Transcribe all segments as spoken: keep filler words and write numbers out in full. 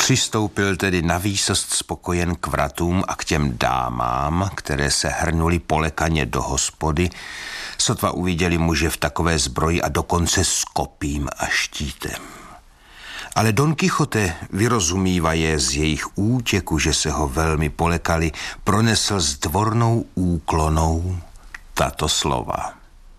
Přistoupil tedy na výsost spokojen k vratům a k těm dámám, které se hrnuli polekaně do hospody, sotva uviděli muže v takové zbroji a dokonce s kopím a štítem. Ale Don Kichote, vyrozumívaje z jejich útěku, že se ho velmi polekali, pronesl s dvornou úklonou tato slova.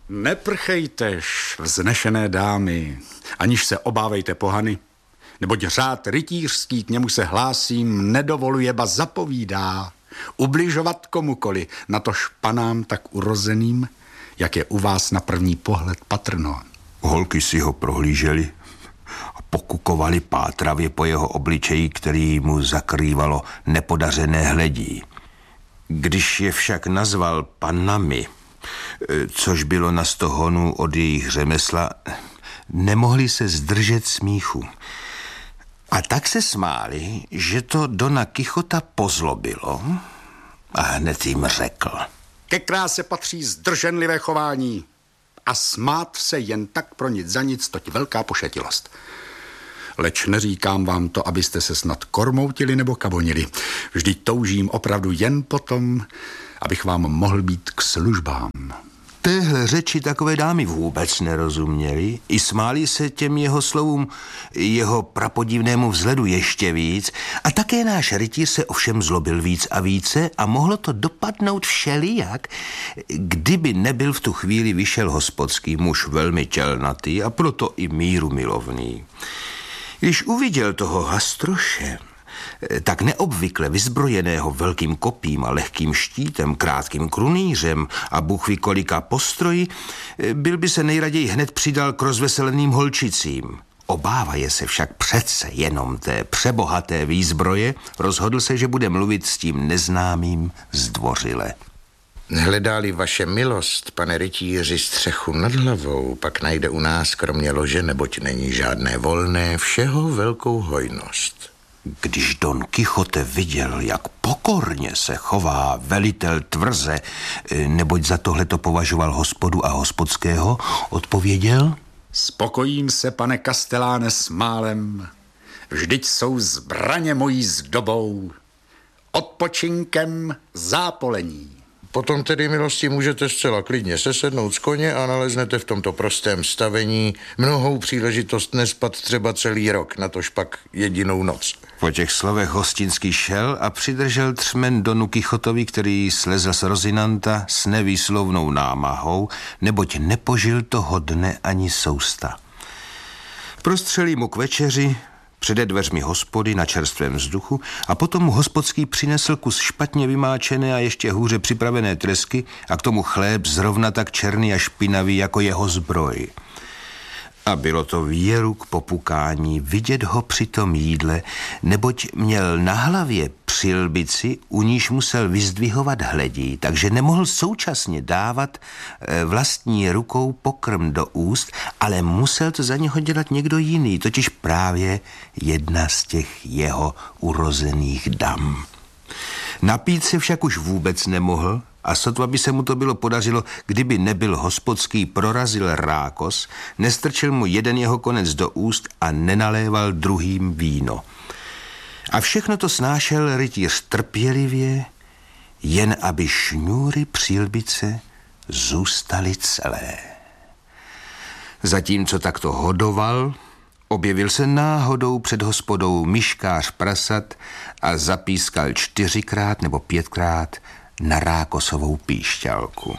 Neprchejtež, vznešené dámy, aniž se obávejte pohany, neboť řád rytířský, k němu se hlásím, nedovoluje, ba zapovídá ubližovat komukoli, natož panám tak urozeným, jak je u vás na první pohled patrno. Holky si ho prohlíželi a pokukovali pátravě po jeho obličeji, který mu zakrývalo nepodařené hledí. Když je však nazval panami, což bylo na sto honů od jejich řemesla, nemohli se zdržet smíchu. A tak se smáli, že to Dona Kichota pozlobilo a hned jim řekl. Ke kráse patří zdrženlivé chování a smát se jen tak pro nic za nic, toť velká pošetilost. Leč neříkám vám to, abyste se snad kormoutili nebo kavonili. Vždyť toužím opravdu jen potom, abych vám mohl být k službám. Téhle řeči takové dámy vůbec nerozuměly, i smáli se těm jeho slovům, jeho prapodivnému vzhledu ještě víc, a také náš rytíř se ovšem zlobil víc a více a mohlo to dopadnout všelijak, kdyby nebyl v tu chvíli vyšel hospodský muž velmi tělnatý a proto i míru milovný. Když uviděl toho Hastroše, tak neobvykle vyzbrojeného velkým kopím a lehkým štítem, krátkým krunýřem a bůh ví kolika postroji, byl by se nejraději hned přidal k rozveseleným holčicím. Obávaje se však přece jenom té přebohaté výzbroje, rozhodl se, že bude mluvit s tím neznámým zdvořile. Hledá-li vaše milost, pane rytíři, střechu nad hlavou, pak najde u nás kromě lože, neboť není žádné volné, všeho velkou hojnost. Když Don Kichote viděl, jak pokorně se chová velitel tvrze, neboť za tohle to považoval hospodu a hospodského, odpověděl: Spokojím se, pane kasteláne, s málem. Vždyť jsou zbraně mojí zdobou, odpočinkem zápolení. Potom tedy, milosti, můžete zcela klidně sesednout z koně a naleznete v tomto prostém stavení mnohou příležitost nespat třeba celý rok, natož pak jedinou noc. Po těch slovech hostinský šel a přidržel třmen Donu Kichotovi, který slezl z Rozinanta s nevýslovnou námahou, neboť nepožil toho dne ani sousta. Prostřelí mu k večeři přede dveřmi hospody na čerstvém vzduchu a potom mu hospodský přinesl kus špatně vymáčené a ještě hůře připravené tresky a k tomu chléb zrovna tak černý a špinavý jako jeho zbroj. A bylo to věru k popukání vidět ho při tom jídle, neboť měl na hlavě přilbici, u níž musel vyzdvihovat hledí, takže nemohl současně dávat vlastní rukou pokrm do úst, ale musel to za něho dělat někdo jiný, totiž právě jedna z těch jeho urozených dam. Napít se však už vůbec nemohl, a sotva by se mu to bylo podařilo, kdyby nebyl hospodský prorazil rákos, nestrčil mu jeden jeho konec do úst a nenaléval druhým víno. A všechno to snášel rytíř trpělivě, jen aby šňůry přilbice zůstaly celé. Zatímco takto hodoval, objevil se náhodou před hospodou myškář prasat a zapískal čtyřikrát nebo pětkrát na rákosovou píšťalku.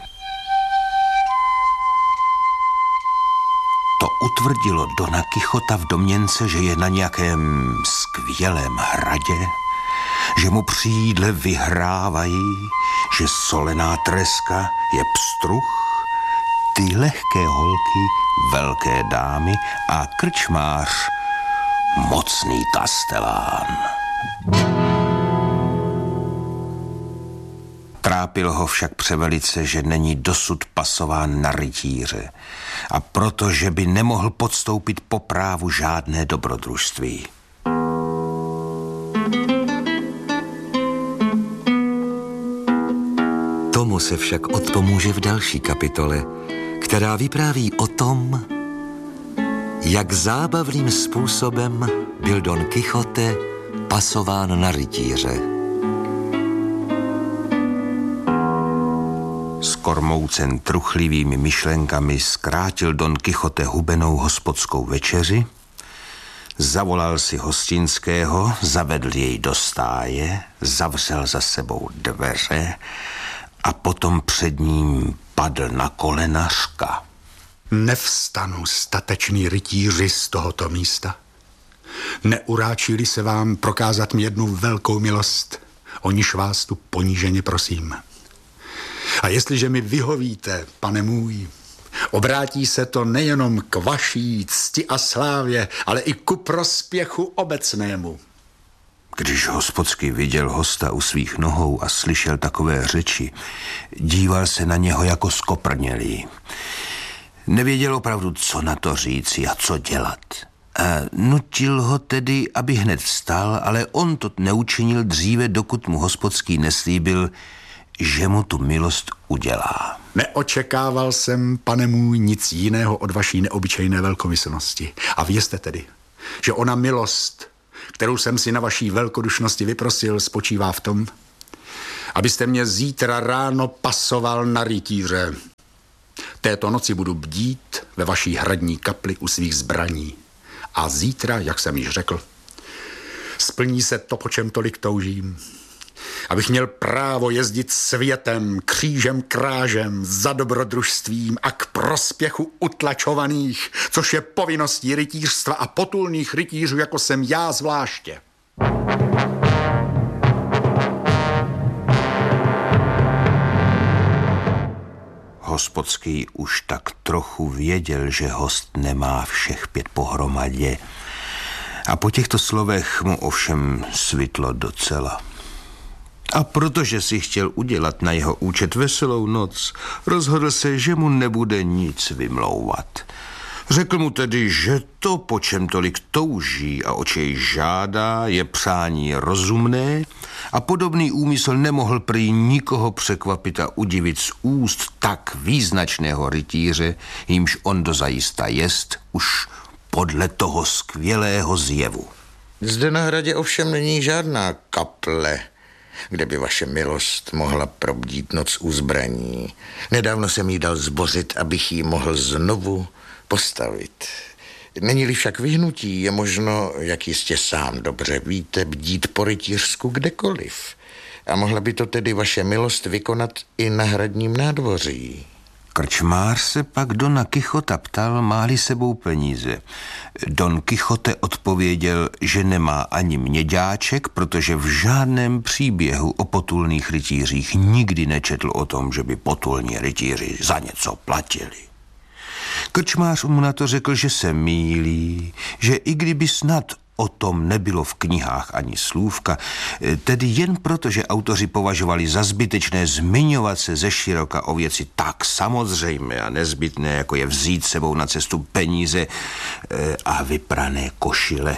To utvrdilo Dona Kichota v domněnce, že je na nějakém skvělém hradě, že mu při jídle vyhrávají, že solená treska je pstruh, ty lehké holky velké dámy a krčmář mocný kastelán. Trápil ho však převelice, že není dosud pasován na rytíře a proto, že by nemohl podstoupit po právu žádné dobrodružství. Tomu se však odpomůže v další kapitole, která vypráví o tom, jak zábavným způsobem byl Don Kichote pasován na rytíře. Skormoucen truchlivými myšlenkami zkrátil Don Kichote hubenou hospodskou večeři, zavolal si hostinského, zavedl jej do stáje, zavřel za sebou dveře a potom před ním padl na kolena řka. Nevstanu, statečný rytíři, z tohoto místa. Neuráčili se vám prokázat mi jednu velkou milost, o níž vás tu poníženě prosím. A jestliže mi vyhovíte, pane můj, obrátí se to nejenom k vaší cti a slávě, ale i ku prospěchu obecnému. Když hospodský viděl hosta u svých nohou a slyšel takové řeči, díval se na něho jako skoprnělý. Nevěděl opravdu, co na to říci a co dělat. A nutil ho tedy, aby hned vstal, ale on to neučinil dříve, dokud mu hospodský neslíbil, že mu tu milost udělá. Neočekával jsem, pane můj, nic jiného od vaší neobyčejné velkomyslnosti. A vězte tedy, že ona milost, kterou jsem si na vaší velkodušnosti vyprosil, spočívá v tom, abyste mě zítra ráno pasoval na rytíře. Této noci budu bdít ve vaší hradní kapli u svých zbraní. A zítra, jak jsem již řekl, splní se to, po čem tolik toužím. Abych měl právo jezdit světem, křížem krážem, za dobrodružstvím a k prospěchu utlačovaných, což je povinností rytířstva a potulných rytířů, jako jsem já zvláště. Hospodský už tak trochu věděl, že host nemá všech pět pohromadě. A po těchto slovech mu ovšem svitlo docela. A protože si chtěl udělat na jeho účet veselou noc, rozhodl se, že mu nebude nic vymlouvat. Řekl mu tedy, že to, po čem tolik touží a o čej žádá, je přání rozumné a podobný úmysl nemohl prý nikoho překvapit a udivit z úst tak význačného rytíře, jímž on dozajista jest, už podle toho skvělého zjevu. Zde na hradě ovšem není žádná kaple, kde by vaše milost mohla probdít noc u zbraní. Nedávno jsem jí dal zbořit, abych ji mohl znovu postavit. Není-li však vyhnutí, je možno, jak jistě sám dobře víte, bdít po rytířsku kdekoliv. A mohla by to tedy vaše milost vykonat i na hradním nádvoří. Krčmář se pak Dona Kichota ptal, má-li sebou peníze. Don Kichote odpověděl, že nemá ani měďáček, protože v žádném příběhu o potulných rytířích nikdy nečetl o tom, že by potulní rytíři za něco platili. Krčmář mu na to řekl, že se mýlí, že i kdyby snad o tom nebylo v knihách ani slůvka, tedy jen proto, že autoři považovali za zbytečné zmiňovat se ze široka o věci tak samozřejmé a nezbytné, jako je vzít sebou na cestu peníze a vyprané košile.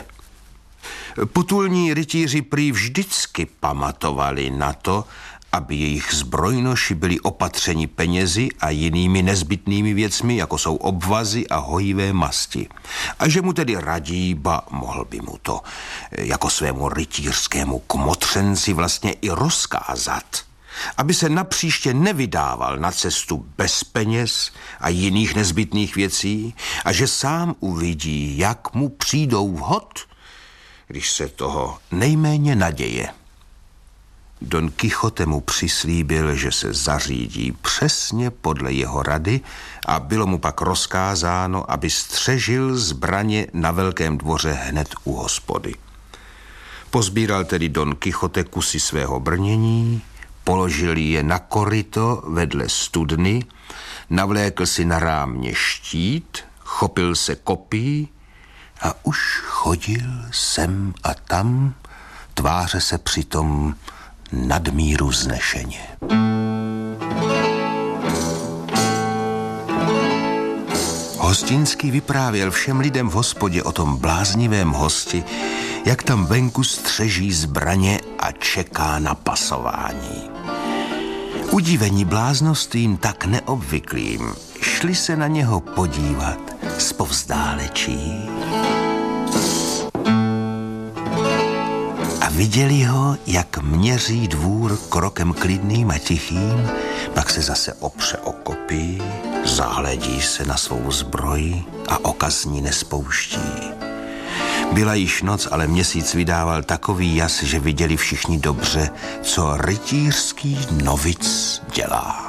Potulní rytíři prý vždycky pamatovali na to, aby jejich zbrojnoši byli opatřeni penězi a jinými nezbytnými věcmi, jako jsou obvazy a hojivé masti. A že mu tedy radí, ba mohl by mu to jako svému rytířskému kmotřenci vlastně i rozkázat, aby se napříště nevydával na cestu bez peněz a jiných nezbytných věcí a že sám uvidí, jak mu přijdou vhod, když se toho nejméně naděje. Don Kichote mu přislíbil, že se zařídí přesně podle jeho rady a bylo mu pak rozkázáno, aby střežil zbraně na velkém dvoře hned u hospody. Pozbíral tedy Don Kichote kusy svého brnění, položil je na koryto vedle studny, navlékl si na rámě štít, chopil se kopí a už chodil sem a tam, tváře se přitom nadmíru vznešeně. Hostinský vyprávěl všem lidem v hospodě o tom bláznivém hosti, jak tam venku střeží zbraně a čeká na pasování. Udivení bláznostvím tak neobvyklým šli se na něho podívat zpovzdálečí. A viděli ho, jak měří dvůr krokem klidným a tichým, pak se zase opře o kopí, zahledí se na svou zbroj a oka z ní nespouští. Byla již noc, ale měsíc vydával takový jas, že viděli všichni dobře, co rytířský novic dělá.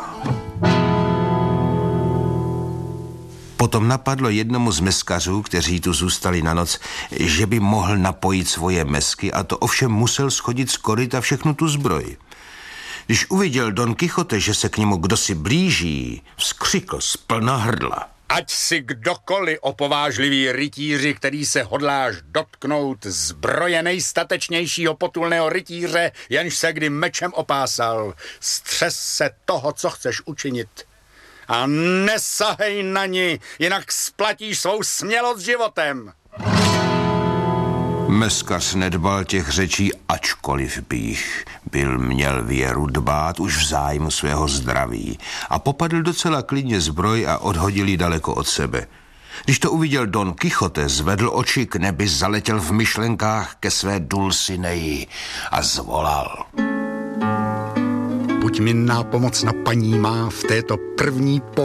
Potom napadlo jednomu z meskařů, kteří tu zůstali na noc, že by mohl napojit svoje mesky, a to ovšem musel schodit z koryta všechnu tu zbroj. Když uviděl Don Kichote, že se k němu kdosi blíží, vzkřikl z plna hrdla: Ať si kdokoliv, opovážlivý rytíři, který se hodláš dotknout zbroje nejstatečnějšího potulného rytíře, jenž se kdy mečem opásal, střes se toho, co chceš učinit. A nesahej na ní, jinak splatíš svou smělost životem. Meskař nedbal těch řečí, ačkoliv by jich byl měl věru dbát už v zájmu svého zdraví, a popadl docela klidně zbroj a odhodil ji daleko od sebe. Když to uviděl Don Kichote, zvedl oči k nebi, zaletěl v myšlenkách ke své Dulcineji a zvolal: Buď mi nápomocna, paní má, v této první